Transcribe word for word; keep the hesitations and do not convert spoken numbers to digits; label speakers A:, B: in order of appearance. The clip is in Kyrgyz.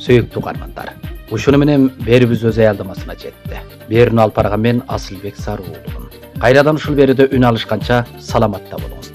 A: Сөйүктүү угармандар, ушуну менен берүүбүз өз аялдамасына жетти. Берүүнү алып барган мен Асылбек Сарыуулумун. Кайрадан ушул берүүдө үн алышканча саламатта болуңуздар.